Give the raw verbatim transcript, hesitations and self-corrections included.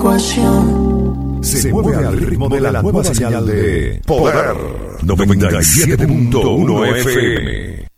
ecuación. Se mueve al ritmo de la nueva señal de Poder noventa y siete punto uno F M.